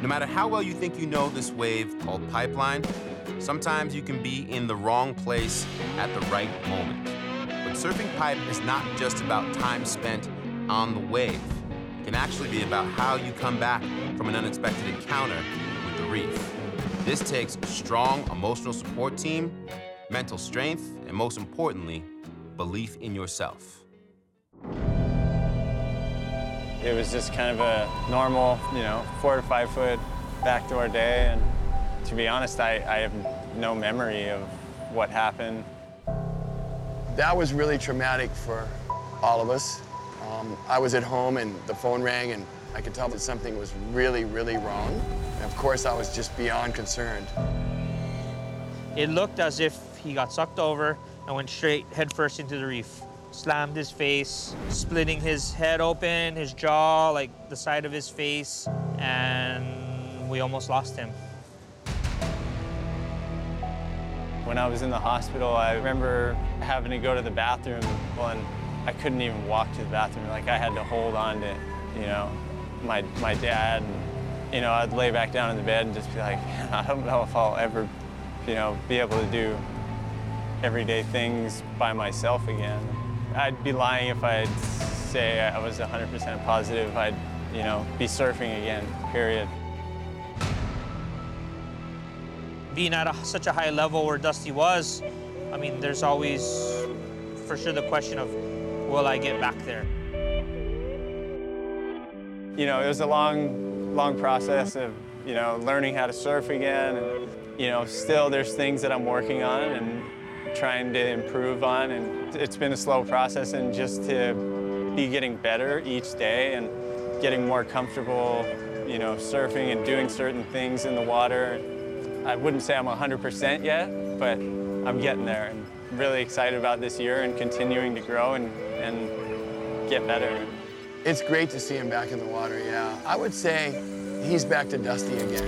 No matter how well you think you know this wave called pipeline, sometimes you can be in the wrong place at the right moment. But surfing pipe is not just about time spent on the wave. It can actually be about how you come back from an unexpected encounter with the reef. This takes a strong emotional support team, mental strength, and most importantly, belief in yourself. It was just kind of a normal, 4 to 5 foot backdoor day, and to be honest, I have no memory of what happened. That was really traumatic for all of us. I was at home and the phone rang and I could tell that something was really, really wrong. And of course, I was just beyond concerned. It looked as if he got sucked over and went straight headfirst into the reef. Slammed his face, splitting his head open, his jaw, like the side of his face, and we almost lost him. When I was in the hospital, I remember having to go to the bathroom, and I couldn't even walk to the bathroom. Like, I had to hold on to, my dad. And, I'd lay back down in the bed and just be like, man, I don't know if I'll ever, be able to do everyday things by myself again. I'd be lying if I'd say I was 100% positive I'd, be surfing again, period. Being at such a high level where Dusty was, I mean, there's always, for sure, the question of, will I get back there? It was a long process of, learning how to surf again. And, still there's things that I'm working on and trying to improve on. And it's been a slow process, and just to be getting better each day and getting more comfortable, surfing and doing certain things in the water. I wouldn't say I'm 100% yet, but I'm getting there. I'm really excited about this year and continuing to grow and get better. It's great to see him back in the water, yeah. I would say he's back to Dusty again.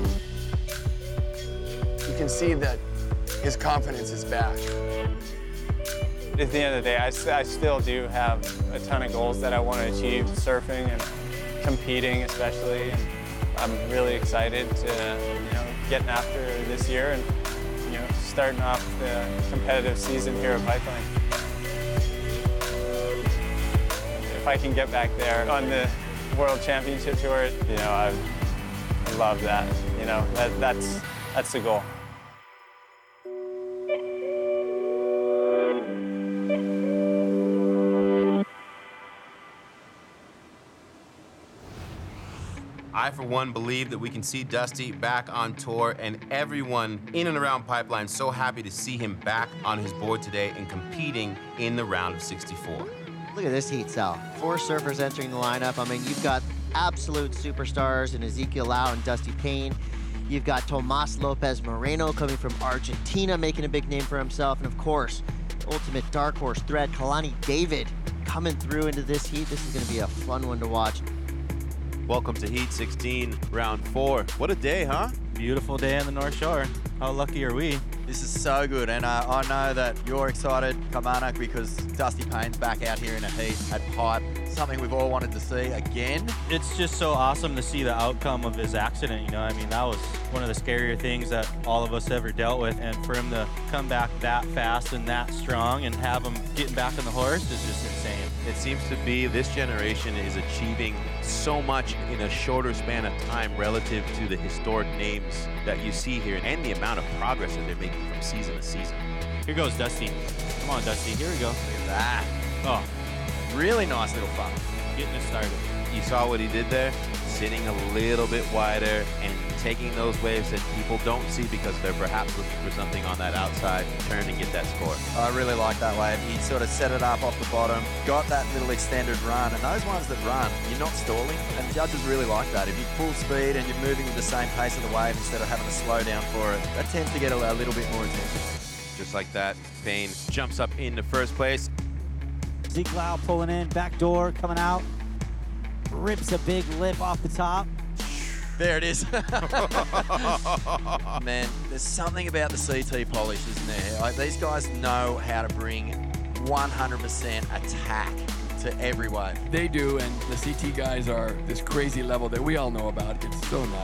You can see that his confidence is back. At the end of the day, I still do have a ton of goals that I want to achieve, surfing and competing especially. And I'm really excited to, getting after this year and, starting off the competitive season here at Pipeline. If I can get back there on the World Championship Tour, I love that. That's the goal. I, for one, believe that we can see Dusty back on tour, and everyone in and around Pipeline so happy to see him back on his board today and competing in the round of 64. Look at this heat, Sal. 4 surfers entering the lineup. I mean, you've got absolute superstars in Ezekiel Lau and Dusty Payne. You've got Tomas Lopez Moreno coming from Argentina, making a big name for himself. And of course, ultimate dark horse threat, Kalani David, coming through into this heat. This is going to be a fun one to watch. Welcome to Heat 16, round 4. What a day, huh? Beautiful day on the North Shore. How lucky are we? This is so good, and I know that you're excited, Kilmarnock, because Dusty Payne's back out here in a heat at Pipe. Something we've all wanted to see again. It's just so awesome to see the outcome of his accident, I mean, that was one of the scarier things that all of us ever dealt with, and for him to come back that fast and that strong and have him getting back on the horse is just insane. It seems to be this generation is achieving so much in a shorter span of time relative to the historic names that you see here and the amount of progress that they're making from season to season. Here goes Dusty. Come on, Dusty. Here we go. Look at that. Oh, really nice little fuck. getting it started. You saw what he did there? Sitting a little bit wider and taking those waves that people don't see because they're perhaps looking for something on that outside turn and get that score. I really like that wave. He sort of set it up off the bottom, got that little extended run, and those ones that run, you're not stalling, and judges really like that. If you full speed and you're moving with the same pace of the wave instead of having to slow down for it, that tends to get a little bit more attention. Just like that, Payne jumps up into first place. Zeke Lau pulling in, back door coming out, rips a big lip off the top. There it is. Man, there's something about the CT polish, isn't there? Like, these guys know how to bring 100% attack to every wave. They do, and the CT guys are this crazy level that we all know about. It's so nice.